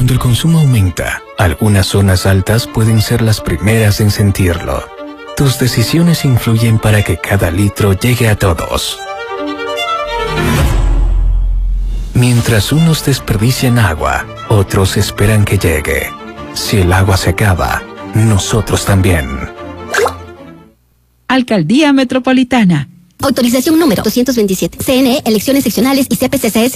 Cuando el consumo aumenta, algunas zonas altas pueden ser las primeras en sentirlo. Tus decisiones influyen para que cada litro llegue a todos. Mientras unos desperdician agua, otros esperan que llegue. Si el agua se acaba, nosotros también. Alcaldía Metropolitana. Autorización número 227. CNE, elecciones seccionales y CPCCS